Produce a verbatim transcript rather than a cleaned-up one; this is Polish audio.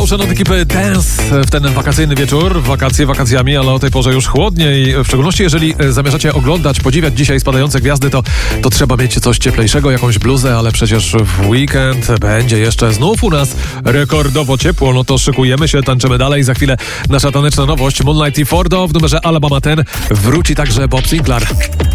Motion od ekipy Dance w ten wakacyjny wieczór. Wakacje wakacjami, ale o tej porze już chłodniej. W szczególności jeżeli zamierzacie oglądać, podziwiać dzisiaj spadające gwiazdy, to, to trzeba mieć coś cieplejszego, jakąś bluzę, ale przecież w weekend będzie jeszcze znów u nas rekordowo ciepło. No to szykujemy się, tańczymy dalej. Za chwilę nasza taneczna nowość Moonlight i Fordo w numerze Alabama ten wróci także Bob Sinclair.